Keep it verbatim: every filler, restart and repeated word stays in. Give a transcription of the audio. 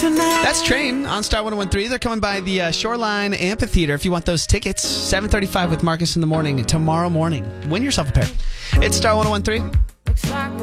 That's Train on Star one oh one three. They're coming by the uh, Shoreline Amphitheater. If you want those tickets, seven thirty-five with Marcus in the morning tomorrow morning. Win yourself a pair. It's Star one oh one three.